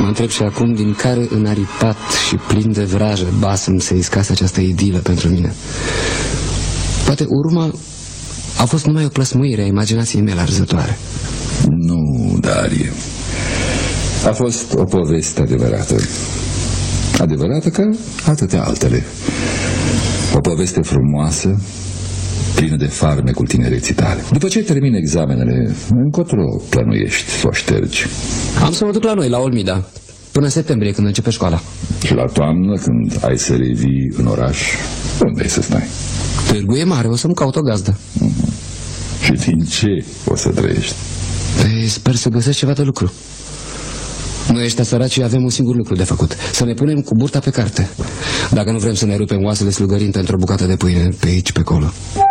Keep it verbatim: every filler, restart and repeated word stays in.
întreb și acum din care înaripat și plin de vrajă basm se iscase această idilă pentru mine. Poate urma a fost numai o plăsmuire a imaginației mele arzătoare. Nu, Darie. A fost o poveste adevărată. Adevărată ca atâtea altele. O poveste frumoasă, plină de farmecul tinereții tale. După ce termini examenele, încotro plănuiești să o ștergi? Am să mă duc la noi, la Olmida, până în septembrie, când începe școala. Și la toamnă, când ai să revii în oraș, unde ai să stai? Târgu e mare, o să-mi caut o gazdă. Mm-hmm. Și din ce o să trăiești? Păi, sper să găsesc ceva de lucru. Noi ăștia săraci avem un singur lucru de făcut: să ne punem cu burta pe carte, dacă nu vrem să ne rupem oasele slugărind pentru o bucată de pâine pe aici, pe acolo.